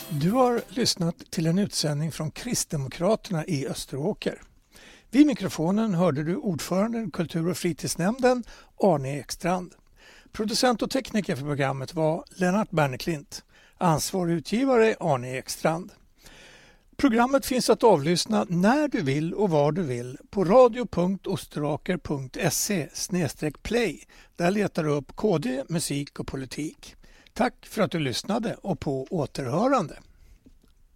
Du har lyssnat till en utsändning från Kristdemokraterna i Österåker. Vid mikrofonen hörde du ordföranden kultur- och fritidsnämnden Arne Ekstrand. Producent och tekniker för programmet var Lennart Berneklint. Ansvarig utgivare Arne Ekstrand. Programmet finns att avlyssna när du vill och var du vill på radio.osteraker.se/play. Där letar du upp KD, musik och politik. Tack för att du lyssnade och på återhörande.